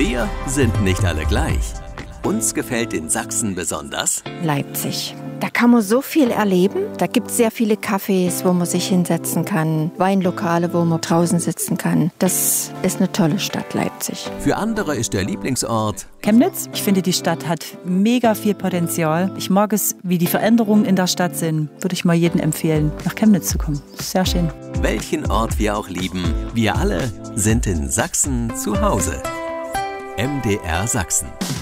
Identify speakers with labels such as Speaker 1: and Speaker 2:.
Speaker 1: Wir sind nicht alle gleich. Uns gefällt in Sachsen besonders
Speaker 2: Leipzig. Da kann man so viel erleben. Da gibt es sehr viele Cafés, wo man sich hinsetzen kann, Weinlokale, wo man draußen sitzen kann. Das ist eine tolle Stadt, Leipzig.
Speaker 1: Für andere ist der Lieblingsort
Speaker 3: Chemnitz. Ich finde, die Stadt hat mega viel Potenzial. Ich mag es, wie die Veränderungen in der Stadt sind. Würde ich mal jedem empfehlen, nach Chemnitz zu kommen. Sehr schön.
Speaker 1: Welchen Ort wir auch lieben, wir alle sind in Sachsen zu Hause. MDR Sachsen.